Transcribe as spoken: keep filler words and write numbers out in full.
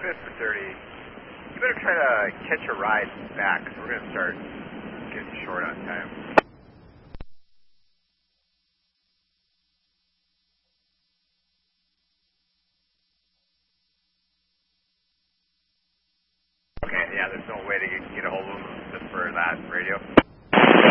fifth for thirty. You better try to catch a ride back, because we're going to start getting short on time. Okay, yeah, there's no way to get, get a hold of them just for that radio.